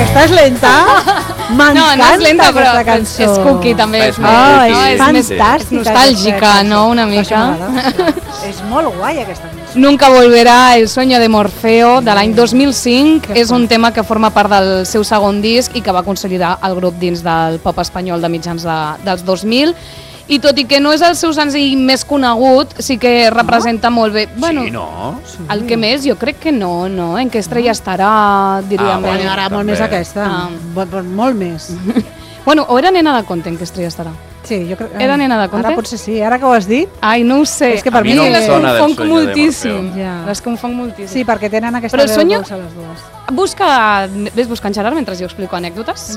aquesta és lenta. M'encanta no és lenta, però aquesta cançó. és cookie també. És És És fantàstica. nostàlgica, no? Una mica. És molt guai aquesta cançó. Nunca volverá el sueño de Morfeo, de l'any 2005. És un tema que forma part del seu segon disc i que va consolidar el grup dins del pop espanyol de mitjans dels 2000. I tot i que no és el seu senzill més conegut, sí que representa molt bé. Bueno, Sí, no? el que més, jo crec que no, no? En què estrella estarà, diríem. bueno, Bueno, ara molt també. més aquesta. Molt més. Bueno, o era Nena de Conte, en què estrella estarà? Sí, jo crec... Era Nena de Conte? Ara potser sí, ara que ho has dit. Ai, no ho sé. És que per A mi mi no em les sona del confonc sueño de moltíssim. Morfeo. Ja. Les confonc moltíssim. Sí, perquè tenen aquesta Però el veu sueño- dolça les dues. Ves buscant, Gerard, mentre jo explico anècdotes?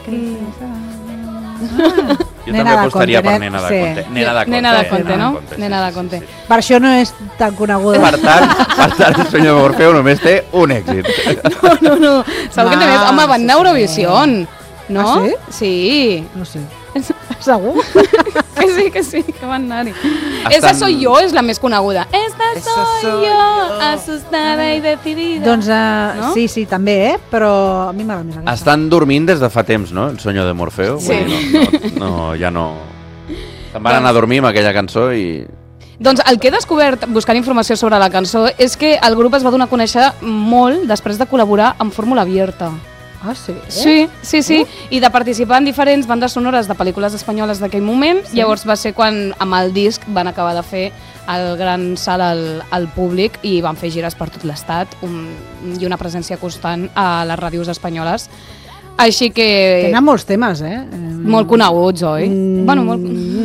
Jo també apostaria per Nena de sí. Conte. Nena de Conte. Nena de Conte, no? sí, Nena de sí, Conte. sí. Per això no és tan coneguda. Per tant, el Sueño de Morfeo només té un èxit. No. Segur que també... Home, van anar a Eurovisión, no? Ah, sí? Sí. No sé. Segur? Que sí, que van anar-hi. Esa soy yo és la més coneguda. Esta soy yo, asustada y decidida. Doncs No? sí, també, però a mi m'agrada més aquesta. Estan dormint des de fa temps, no? El Sueño de Morfeo. Sí. Vull dir, no, ja no... Se'n van anar a dormir amb aquella cançó i... Doncs el que he descobert buscant informació sobre la cançó és que el grup es va donar a conèixer molt després de col·laborar amb Fórmula Abierta. Ah, sí? Sí. I de participar en diferents bandes sonores de pel·lícules espanyoles d'aquell moment. Llavors va ser quan amb el disc van acabar de fer el gran salt al públic i van fer gires per tot l'estat i una presència constant a les ràdios espanyoles. Així que... Tenen molts temes, Molt coneguts, oi? Bueno, molt...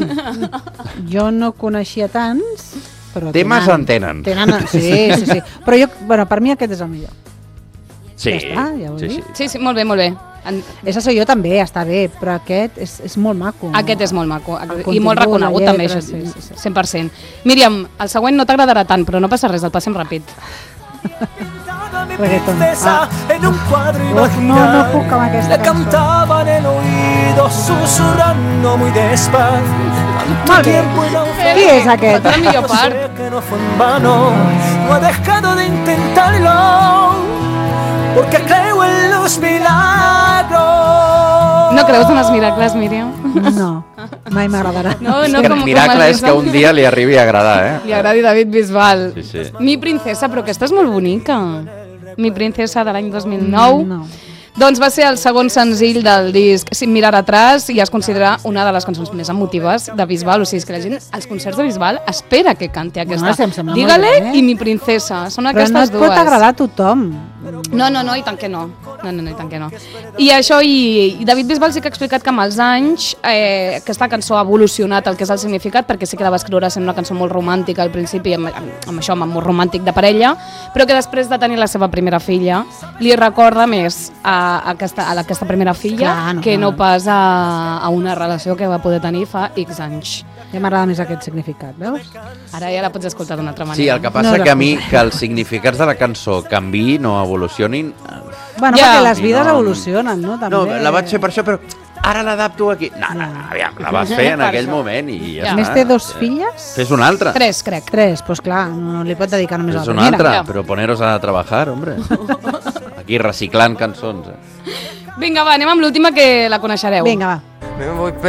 Jo no coneixia tants, però Temes en tenen. Sí. Però per mi aquest és el millor. Sí, Ja està, ja ho he dit. Sí, molt bé, molt bé. Esa soy jo també, està bé, però aquest és molt maco. Aquest és molt maco El i molt contingut, reconegut la també, lletra, això, sí. 100%. Míriam, el següent no t'agradarà tant, però no passa res, el passem ràpid. Reggaeton. En un cuadro No puc amb aquesta le cançó. cantaba en el oído susurrando muy despacio. Molt bé. Qui és aquest? La millor part. Sé que no fue en vano, no ha dejado de intentarlo, porque creo en los milagros. No creus en els miracles, Míriam? No, mai m'agradarà. No, El com miracle el és que un dia li arribi a agradar, li agradi David Bisbal. Sí. Mi princesa, però aquesta és molt bonica. Mi princesa de l'any 2009. No. Doncs va ser el segon senzill del disc Sin mirar atrás i es considera una de les cançons més emotives de Bisbal. O sigui, és que la gent als concerts de Bisbal espera que canti aquesta. em sembla molt Dígale bé. i Mi princesa. Són Però no aquestes et pot dues. agradar a tothom. No, i tant que no. No, i tant que no. I això, i David Bisbal sí que ha explicat que amb els anys aquesta cançó ha evolucionat el que és el significat, perquè sí que la va escriure sent una cançó molt romàntica al principi, amb això, amb amor romàntic de parella, però que després de tenir la seva primera filla li recorda més a aquesta primera filla que no pas a una relació que va poder tenir fa X anys. Ja m'agrada més aquest significat, veus? Ara ja la pots escoltar d'una altra manera. Sí, el que passa que a mi que els significats de la cançó canviïn o evolucionin... Bueno, perquè les vides evolucionen, no? També. No, la vaig fer per això, però ara l'adapto aquí. No, aviam, la vas fer en aquell moment i ja A està. més té dos filles? Fes una altra. 3, crec. 3, doncs clar, no li pot dedicar només a Fes la una primera. altra, però poneros a trabajar, hombre. Aquí reciclant cançons. Vinga, va, anem amb l'última que la coneixereu. Vinga, va. Me voy